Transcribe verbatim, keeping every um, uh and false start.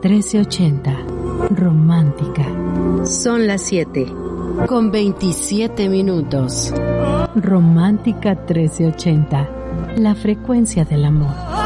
trece ochenta. Romántica. Son las siete. Con veintisiete minutos. Romántica trece ochenta. La frecuencia del amor.